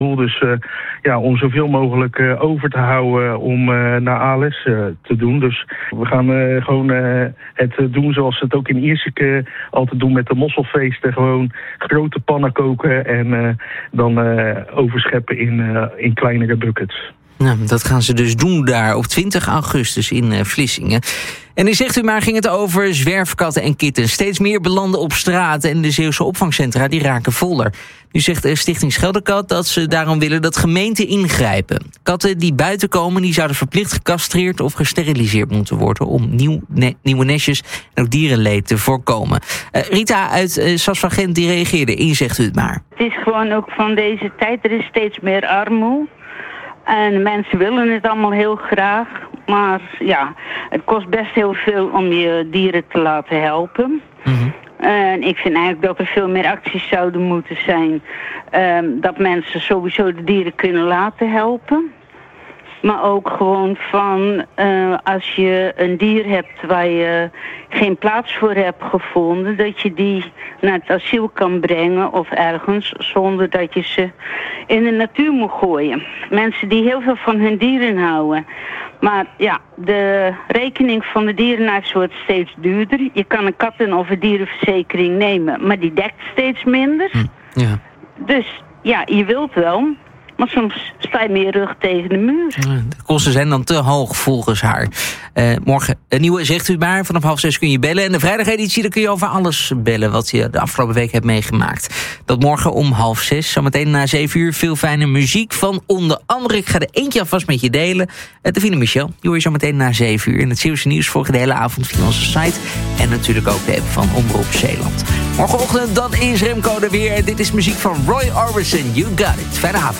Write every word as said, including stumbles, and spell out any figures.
Dus uh, ja, om zoveel mogelijk uh, over te houden om uh, naar A L S uh, te doen. Dus we gaan uh, gewoon uh, het uh, doen zoals ze het ook in Ierseke uh, altijd doen met de mosselfeesten. Gewoon grote pannen koken en uh, dan uh, overscheppen in, uh, in kleinere buckets. Nou, dat gaan ze dus doen daar op twintig augustus in uh, Vlissingen. En u zegt u maar, ging het over zwerfkatten en kittens. Steeds meer belanden op straat en de Zeeuwse opvangcentra die raken voller. Nu zegt de Stichting Scheldekat dat ze daarom willen dat gemeenten ingrijpen. Katten die buiten komen, die zouden verplicht gecastreerd of gesteriliseerd moeten worden om nieuw, ne- nieuwe nestjes en ook dierenleed te voorkomen. Uh, Rita uit uh, Sas van Gent die reageerde. In zegt u het maar. Het is gewoon ook van deze tijd, er is steeds meer armoede. En mensen willen het allemaal heel graag. Maar ja, het kost best heel veel om je dieren te laten helpen. Mm-hmm. En ik vind eigenlijk dat er veel meer acties zouden moeten zijn. Um, dat mensen sowieso de dieren kunnen laten helpen. Maar ook gewoon van uh, als je een dier hebt waar je geen plaats voor hebt gevonden, dat je die naar het asiel kan brengen of ergens zonder dat je ze in de natuur moet gooien. Mensen die heel veel van hun dieren houden. Maar ja, de rekening van de dierenarts wordt steeds duurder. Je kan een katten- of een dierenverzekering nemen, maar die dekt steeds minder. Hm, ja. Dus ja, je wilt wel, maar soms sta je met je rug tegen de muur. De kosten zijn dan te hoog volgens haar. Uh, morgen een nieuwe Zegt u maar. Vanaf half zes kun je bellen. En de vrijdageditie, dan kun je over alles bellen wat je de afgelopen week hebt meegemaakt. Dat morgen om half zes. Zometeen na zeven uur veel fijne muziek van onder andere. Ik ga er eentje alvast met je delen. Uh, Davina Michel. Die hoor je zometeen na zeven uur. En het Zeeuwse nieuws volg je de hele avond via onze site. En natuurlijk ook de app van Omroep Zeeland. Morgenochtend, dat is Remco er weer. Dit is muziek van Roy Orbison. You got it. Fijne avond.